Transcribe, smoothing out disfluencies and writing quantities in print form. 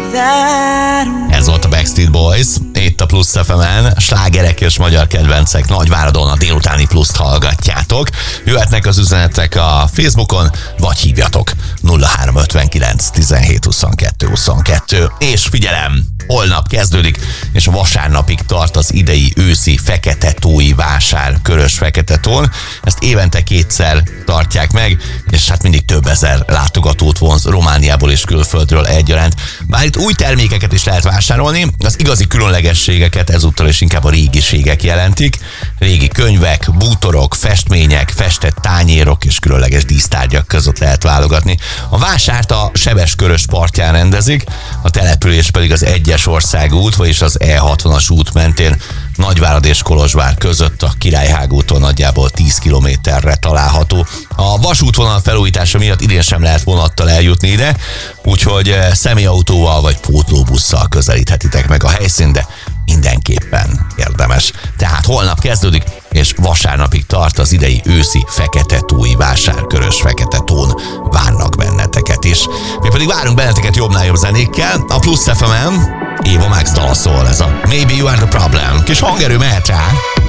Ez volt a Backstreet Boys, itt a Plusz FM-en, slágerek és magyar kedvencek Nagyváradon a délutáni Pluszt hallgatjátok. Jöhetnek az üzenetek a Facebookon, vagy hívjatok 0359 17 22 22. És figyelem, holnap kezdődik, és vasárnapig tart az idei őszi Feketetói vásár Körös-Fekete-tón. Ezt évente kétszer tartják meg, és hát mindig több ezer látogatót vonz Romániából és külföldről egyaránt. Bár itt új termékeket is lehet vásárolni, az igazi különlegességeket ezúttal is inkább a régiségek jelentik. Régi könyvek, bútorok, festmények, festett tányérok és különleges dísztárgyak között lehet válogatni. A vásárt a Sebes-Körös partján rendezik, a település pedig az 1-es országút, vagyis az E60-as út mentén Nagyvárad és Kolozsvár között a Királyhág úton nagyjából 10 kilométerre található. A vasútvonal felújítása miatt idén sem lehet vonattal eljutni ide, úgyhogy személyautóval vagy pótlóbusszal közelíthetitek meg a helyszínt, de mindenképpen érdemes. Tehát holnap kezdődik, és vasárnapig tart az idei őszi Feketetói vásár Körös-Fekete-tón. Várnak benneteket is. Mi pedig várunk benneteket jobbnál jobb zenékkel. A Plusz FM-en Eva Max dala szól, ez a Maybe You Are The Problem. Kis hangerő mehet rá.